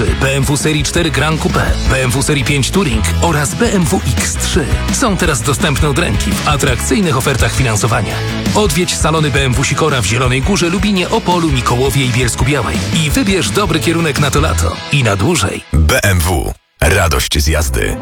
X3, BMW serii 4 Grand Coupe, BMW serii 5 Touring oraz BMW X3 są teraz dostępne od ręki w atrakcyjnych ofertach finansowania. Odwiedź salony BMW Sikora w Zielonej Górze, Lubinie, Opolu, Mikołowie i Bielsku-Białej i wybierz dobry kierunek na to lato i na dłużej. BMW. Radość z jazdy.